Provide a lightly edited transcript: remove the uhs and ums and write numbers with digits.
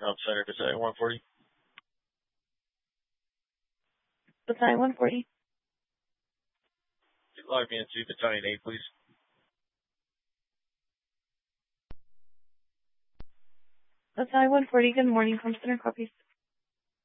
Center Battalion 140. Battalion 140. Log me into Battalion 8, please. Battalion 140, good morning. Home Center copies.